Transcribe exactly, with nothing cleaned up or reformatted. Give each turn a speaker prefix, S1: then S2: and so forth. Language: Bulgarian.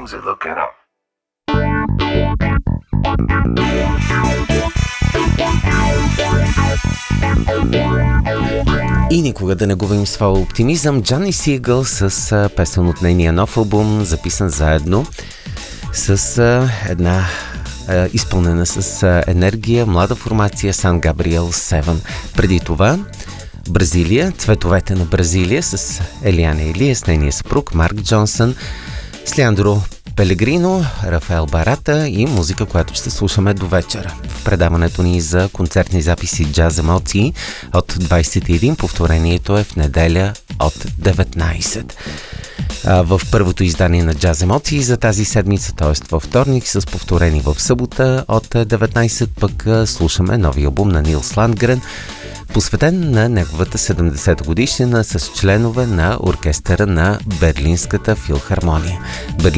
S1: songs you look it up. И никога да не губим своя оптимизъм. Джони Сигъл с а, песен от нейния нов албум, записан заедно с а, една а, изпълнена с а, енергия млада формация Сан Габриел седем. Преди това Бразилия, цветовете на Бразилия с Елиана Илиас, нейния съпруг Марк Джонсън, с Леандро Пелегрино, Рафаел Барата и музика, която ще слушаме до вечера. В предаването ни за концертни записи Джаз Емоции от двайсет и един, повторението е в неделя от деветнайсет. В първото издание на Джаз Емоции за тази седмица, т.е. във вторник, с повторени в събота от деветнайсет, пък слушаме новия албум на Нилс Ландгрен, посветен на неговата седемдесета годишнина с членове на оркестъра на Берлинската филхармония.